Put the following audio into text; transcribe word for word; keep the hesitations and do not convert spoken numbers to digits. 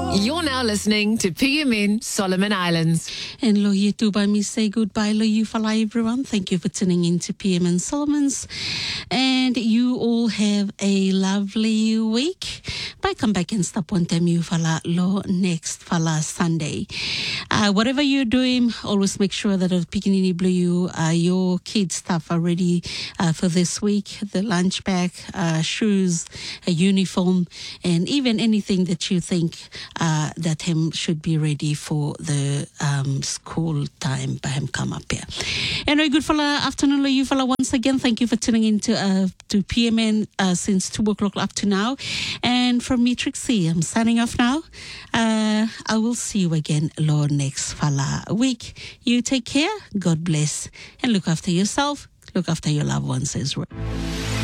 You're now listening to P M N Solomon Islands. And lo you do by me say goodbye, lo you fala everyone. Thank you for tuning in to P M N Solomons. And you all have a lovely week. Bye, come back and stop one time you fala lo next fala Sunday. Uh, whatever you're doing, always make sure that at Pikinini Blue you, uh, your kids' stuff are ready uh, for this week. The lunch bag, uh, shoes, a uniform, and even anything that you think uh, that him should be ready for the um, school time by him come up here. Anyway, good fella afternoon, you fella. Once again, thank you for tuning in to, uh, to P M N uh, since two o'clock up to now. And from me, Trixie, I'm signing off now. Uh, I will see you again, Lord, next fella week. You take care, God bless, and look after yourself, look after your loved ones as well.